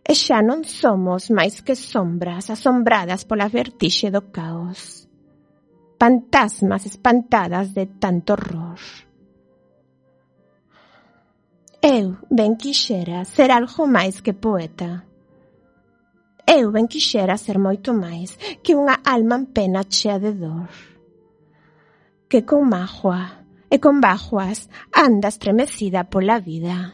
e xa non somos máis que sombras asombradas pola vertixe do caos. Fantasmas espantadas de tanto horror. Eu ben quixera ser algo máis que poeta. Eu ben quixera ser moito máis que unha alma en pena chea de dor, que con mágoa e con bágoas anda estremecida pola vida.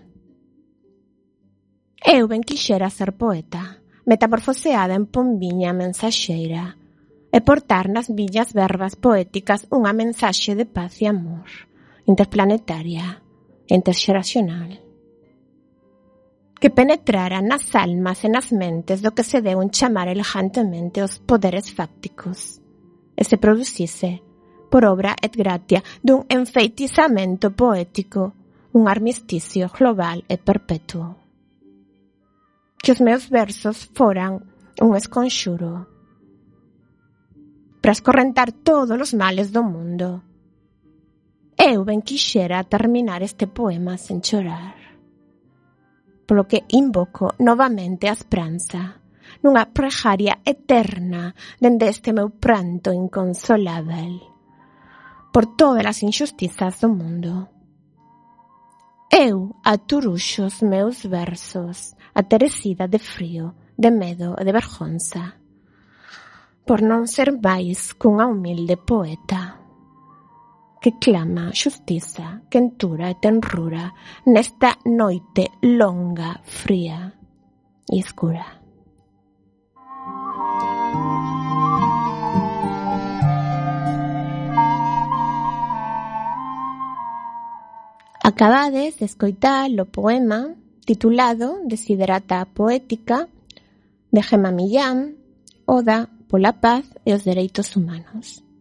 Eu ben quixera ser poeta, metamorfoseada en pombiña mensaxeira, e portar nas villas verbas poéticas unha mensaxe de paz e amor, interplanetaria, interxeracional, que penetrara nas almas e nas mentes do que se deu en chamar elegantemente os poderes fácticos, e se producise, por obra et gratia dun enfeitizamento poético, un armisticio global e perpetuo. Que os meus versos foran un esconxuro para escorrentar todos os males do mundo. Eu ben quixera terminar este poema sen chorar, polo que invoco novamente a esperanza nunha pregaria eterna dende este meu pranto inconsolável por todas as injustizas do mundo. Eu aturuxo os meus versos aterecida de frío, de medo e de vergonza, por non ser máis cunha humilde poeta que clama xustiza, quentura e tenrura nesta noite longa, fría e escura. Acabades de escoitar o poema titulado Desiderata Poética de Gemma Millán, Oda pola paz e os dereitos humanos.